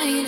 mine.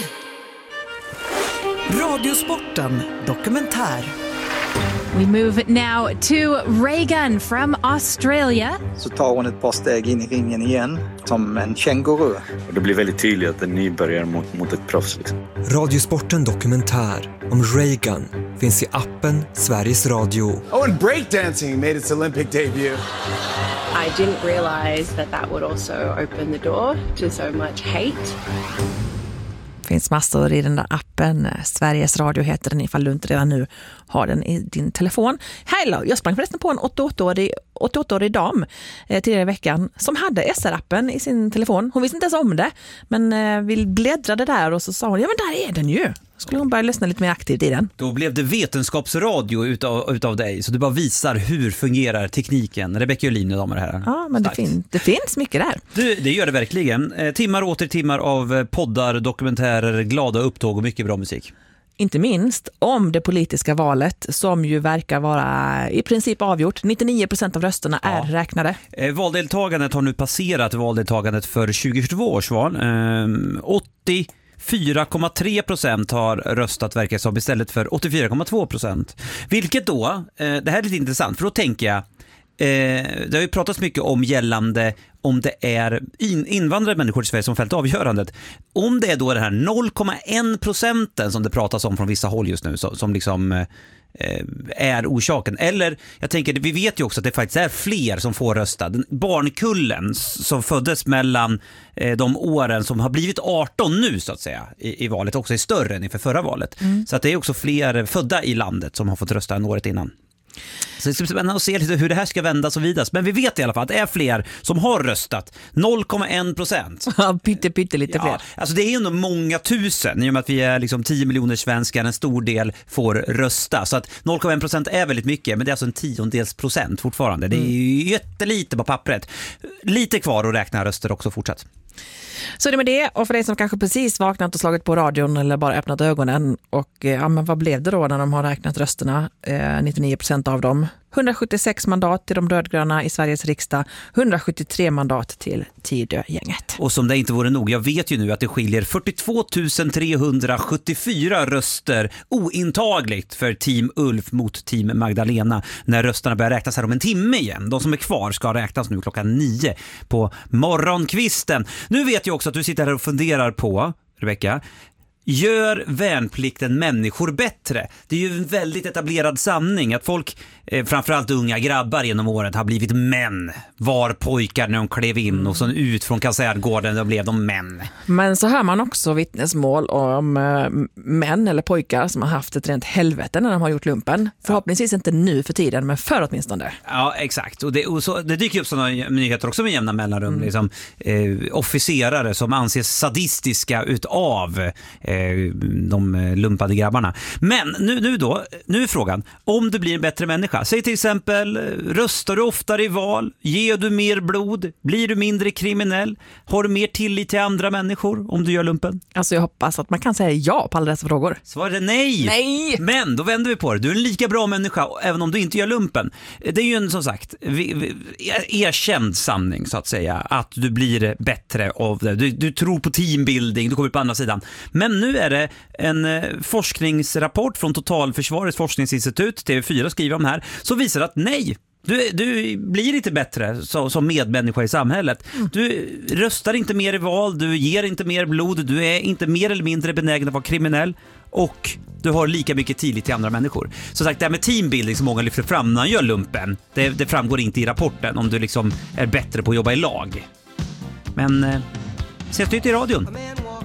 Radiosporten dokumentär. We move now to Reagan from Australia. Så tar hon ett par steg in i ringen igen, som en känguru. Och det blir väldigt tydligt att en nybörjare mot ett proffs. Liksom. Radiosporten dokumentär om Reagan finns i appen Sveriges Radio. Oh, and breakdancing made its Olympic debut. I didn't realize that would also open the door to so much hate. Det finns massor i den där appen. Sveriges Radio heter den ifall du inte redan nu har den i din telefon. Hello, jag sprang förresten på en 88-årig dam tidigare i veckan som hade SR-appen i sin telefon. Hon visste inte ens om det, men vi bläddrade där och så sa hon, ja men där är den ju. Skulle hon börja lyssna lite mer aktivt i den. Då blev det vetenskapsradio utav dig, så du bara visar hur fungerar tekniken. Rebecca Jolin och damer här. Ja, men det finns mycket där. Det gör det verkligen. Timmar och åter timmar av poddar, dokumentärer, glada upptåg och mycket bra musik. Inte minst om det politiska valet som ju verkar vara i princip avgjort. 99% av rösterna är räknade. Valdeltagandet har nu passerat valdeltagandet för 2022 års val. 84,3% har röstat verkar som istället för 84,2%. Vilket då, det här är lite intressant för då tänker jag, det har ju pratats mycket om gällande om det är invandrare människor i Sverige som fällt avgörandet. Om det är då det här 0,1% som det pratas om från vissa håll just nu som liksom är orsaken. Eller jag tänker, vi vet ju också att det faktiskt är fler som får rösta. Barnkullen som föddes mellan de åren som har blivit 18 nu så att säga i valet också är större än inför förra valet. Så att det är också fler födda i landet som har fått rösta än året innan. Så det är spännande att se lite hur det här ska vändas och vidas. Men vi vet i alla fall att det är fler som har röstat. 0,1%. Ja, pytte lite fler. Alltså det är ändå många tusen. I och med att vi är liksom 10 miljoner svenskar. En stor del får rösta. Så att 0,1% är väldigt mycket. Men det är alltså en 10% fortfarande. Det är ju jättelite på pappret. Lite kvar att räkna röster också fortsatt. Så det är med det, och för dig som kanske precis vaknat och slagit på radion eller bara öppnat ögonen och men vad blev det då när de har räknat rösterna? 99% av dem. 176 mandat till de rödgröna i Sveriges riksdag, 173 mandat till Tidögänget. Och som det inte vore nog, jag vet ju nu att det skiljer 42 374 röster ointagligt för Team Ulf mot Team Magdalena när rösterna börjar räknas här om en timme igen. De som är kvar ska räknas nu klockan 9 på morgonkvisten. Nu vet jag också att du sitter här och funderar på, Rebecca, gör värnplikten människor bättre? Det är ju en väldigt etablerad sanning att folk, framförallt unga grabbar genom året, har blivit män. Var pojkar när de klev in och så ut från kaserngården, då blev de män. Men så hör man också vittnesmål om män eller pojkar som har haft ett rent helvete när de har gjort lumpen. Förhoppningsvis inte nu för tiden, men förr åtminstone. Ja, exakt. Och det dyker upp sådana nyheter också med jämna mellanrum. Liksom, officerare som anses sadistiska utav de lumpade grabbarna. Men nu är frågan, om du blir en bättre människa, säg till exempel, röstar du oftare i val, ger du mer blod, blir du mindre kriminell, har du mer tillit till andra människor om du gör lumpen? Alltså jag hoppas att man kan säga ja på alla dessa frågor. Svaret är nej! Men då vänder vi på det, du är en lika bra människa även om du inte gör lumpen. Det är ju en, som sagt, erkänd sanning så att säga, att du blir bättre av det. Du tror på teambuilding, du kommer på andra sidan. Men nu är det en forskningsrapport från Totalförsvarets forskningsinstitut, TV4 skriver om här, som visar att nej, du blir inte bättre som medmänniska i samhället. Du röstar inte mer i val, du ger inte mer blod, du är inte mer eller mindre benägen att vara kriminell och du har lika mycket tillit till andra människor. Så sagt, det här med teambuilding som många lyfter fram när man gör lumpen, det framgår inte i rapporten om du liksom är bättre på att jobba i lag. Men ses du inte i radion?